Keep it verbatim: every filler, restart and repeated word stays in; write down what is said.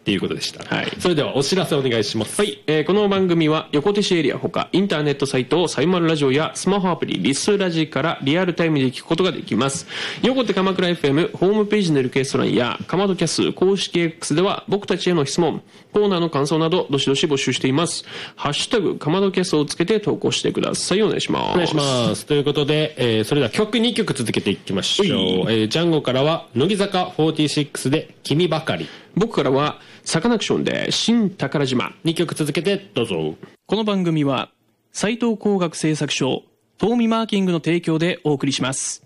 っていうことでした。 はい。 それではお知らせお願いします。 はい。えー、この番組は横手市エリアほかインターネットサイトサイマルラジオやスマホアプリリスラジからリアルタイムで聞くことができます。横手鎌倉 エフエム ホームページのリクエスト欄やかまどキャス公式 X では僕たちへの質問、コーナーの感想などどしどし募集しています。ハッシュタグかまどキャスをつけて投稿してください。お願いします。 お願いします。ということで、えー、それでは曲にきょく続けていきましょう。えー、ジャンゴからは乃木坂フォーティーシックスで君ばかり。 僕からはサカナクションで新宝島。 にきょく続けてどうぞ。 この番組は斉藤工学製作所東美マーキングの提供でお送りします。